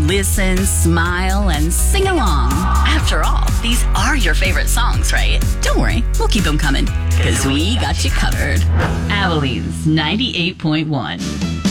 listen, smile, and sing along. After all, these are your favorite songs, right? Don't worry, we'll keep them coming, because we got you covered. Abilene's 98.1.